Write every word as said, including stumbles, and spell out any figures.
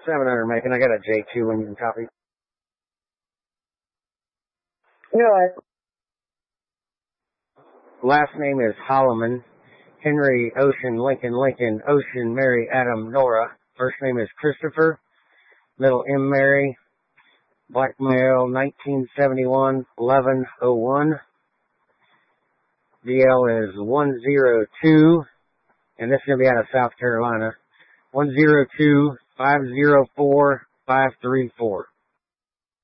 seven hundred Macon. I got a J two when you can copy. Go ahead. Last name is Holloman. Henry, Ocean, Lincoln, Lincoln, Ocean, Mary, Adam, Nora. First name is Christopher. Middle M, Mary. Black male, nineteen seventy-one, eleven oh one. D L is one zero two, and this is going to be out of South Carolina. one zero two, five zero four, five three four.